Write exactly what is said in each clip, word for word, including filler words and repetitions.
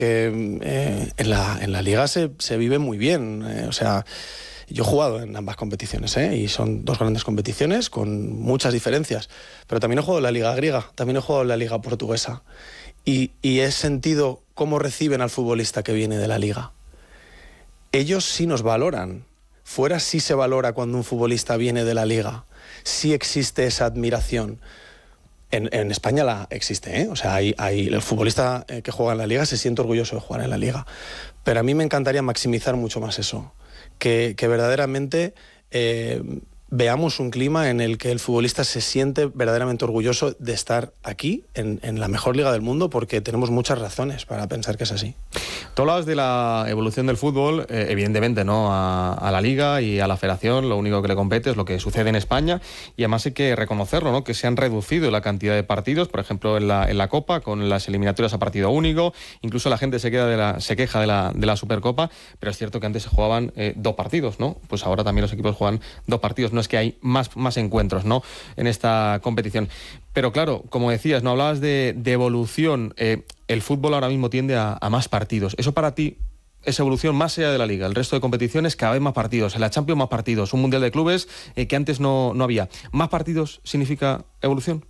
Eh, eh, en, la, en la liga se, se vive muy bien, eh, o sea, yo he jugado en ambas competiciones, ¿eh? Y son dos grandes competiciones con muchas diferencias, pero también he jugado en la liga griega, también he jugado en la liga portuguesa y, y he sentido cómo reciben al futbolista que viene de la liga. Ellos sí nos valoran, fuera sí se valora cuando un futbolista viene de la liga, sí existe esa admiración. En, en España la existe, ¿eh? O sea, hay, hay, el futbolista que juega en la liga se siente orgulloso de jugar en la liga. Pero a mí me encantaría maximizar mucho más eso. Que, que verdaderamente eh, veamos un clima en el que el futbolista se siente verdaderamente orgulloso de estar aquí, en, en la mejor liga del mundo, porque tenemos muchas razones para pensar que es así. Tú hablabas de la evolución del fútbol, eh, evidentemente, ¿no? A, a la Liga y a la Federación, lo único que le compete es lo que sucede en España, y además hay que reconocerlo, ¿no? Que se han reducido la cantidad de partidos, por ejemplo, en la, en la Copa, con las eliminatorias a partido único, incluso la gente se, queda de la, se queja de la, de la Supercopa, pero es cierto que antes se jugaban eh, dos partidos, ¿no? Pues ahora también los equipos juegan dos partidos, no es que hay más, más encuentros, ¿no? En esta competición. Pero claro, como decías, no hablabas de, de evolución, eh, el fútbol ahora mismo tiende a, a más partidos. ¿Eso para ti es evolución más allá de la Liga? El resto de competiciones, cada vez más partidos. En la Champions, más partidos. Un Mundial de Clubes eh, que antes no, no había. ¿Más partidos significa evolución?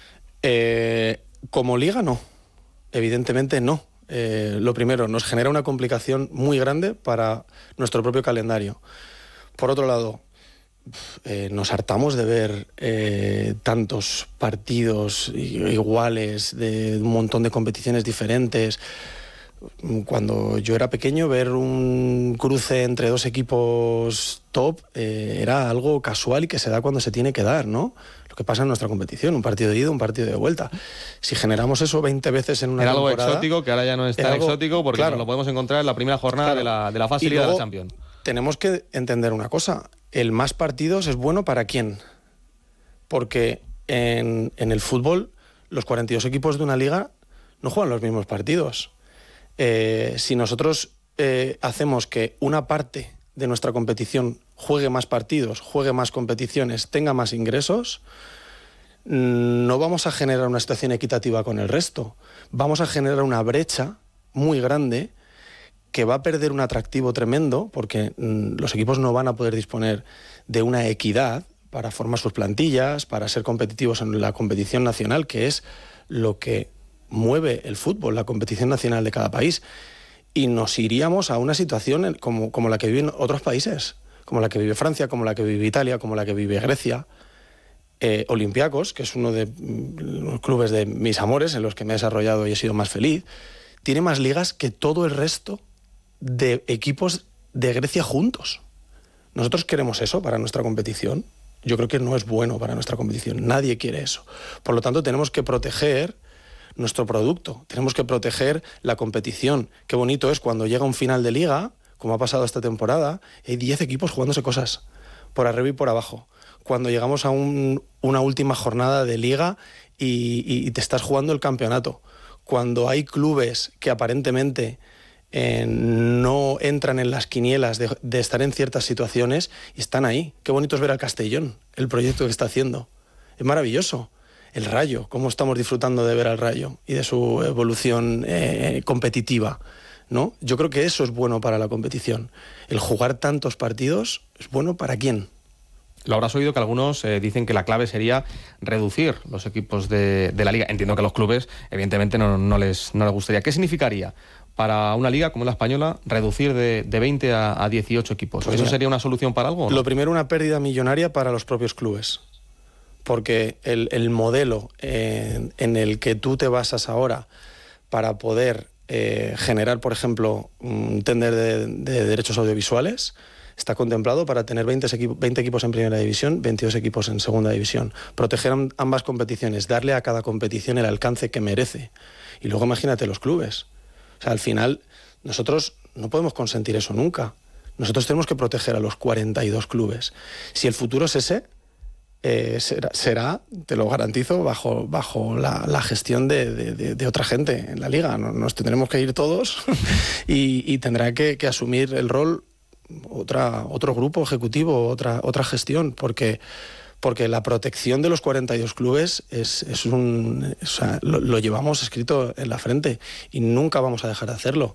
Eh, como Liga, no. Evidentemente, no. Eh, lo primero, nos genera una complicación muy grande para nuestro propio calendario. Por otro lado, Eh, nos hartamos de ver eh, tantos partidos iguales, de un montón de competiciones diferentes. Cuando yo era pequeño, ver un cruce entre dos equipos top eh, era algo casual y que se da cuando se tiene que dar, ¿no? Lo que pasa en nuestra competición, un partido de ida, un partido de vuelta. Si generamos eso veinte veces en una era temporada... Era algo exótico, que ahora ya no es tan algo, exótico, porque claro, nos lo podemos encontrar en la primera jornada claro, de la, de la fase de la Champions. Tenemos que entender una cosa. El más partidos es bueno ¿para quién? Porque en, en el fútbol los cuarenta y dos equipos de una liga no juegan los mismos partidos. Eh, si nosotros eh, hacemos que una parte de nuestra competición juegue más partidos, juegue más competiciones, tenga más ingresos, no vamos a generar una situación equitativa con el resto. Vamos a generar una brecha muy grande que va a perder un atractivo tremendo porque mmm, los equipos no van a poder disponer de una equidad para formar sus plantillas, para ser competitivos en la competición nacional, que es lo que mueve el fútbol, la competición nacional de cada país. Y nos iríamos a una situación como, como la que viven otros países, como la que vive Francia, como la que vive Italia, como la que vive Grecia. Eh, Olympiacos, que es uno de los clubes de mis amores en los que me he desarrollado y he sido más feliz, tiene más ligas que todo el resto de equipos de Grecia juntos. ¿Nosotros queremos eso para nuestra competición? Yo creo que no es bueno para nuestra competición. Nadie quiere eso. Por lo tanto, tenemos que proteger nuestro producto. Tenemos que proteger la competición. Qué bonito es cuando llega un final de liga, como ha pasado esta temporada, hay diez equipos jugándose cosas, por arriba y por abajo. Cuando llegamos a un, una última jornada de liga y, y, y te estás jugando el campeonato. Cuando hay clubes que aparentemente Eh, no entran en las quinielas de, de estar en ciertas situaciones y están ahí. Qué bonito es ver al Castellón, el proyecto que está haciendo. Es maravilloso. El Rayo, cómo estamos disfrutando de ver al Rayo y de su evolución eh, competitiva, ¿no? Yo creo que eso es bueno para la competición. El jugar tantos partidos es bueno ¿para quién? Lo habrás oído que algunos eh, dicen que la clave sería reducir los equipos de, de la Liga. Entiendo que a los clubes, evidentemente, no, no, les, no les gustaría. ¿Qué significaría para una liga como la española reducir de, de veinte a, a dieciocho equipos? Pues ¿eso mira, sería una solución para algo, ¿no? Lo primero, una pérdida millonaria para los propios clubes. Porque el, el modelo eh, en el que tú te basas ahora para poder eh, generar, por ejemplo, un tender de, de derechos audiovisuales está contemplado para tener veinte, equipo, veinte equipos en primera división, veintidós equipos en segunda división. Proteger ambas competiciones, darle a cada competición el alcance que merece. Y luego imagínate los clubes. O sea, al final, nosotros no podemos consentir eso nunca. Nosotros tenemos que proteger a los cuarenta y dos clubes. Si el futuro es ese, eh, será, será, te lo garantizo, bajo, bajo la, la gestión de, de, de otra gente en la liga. Nos tendremos que ir todos y, y tendrá que, que asumir el rol otra, otro grupo ejecutivo, otra, otra gestión, porque, porque la protección de los cuarenta y dos clubes es, es un, o sea, lo, lo llevamos escrito en la frente y nunca vamos a dejar de hacerlo.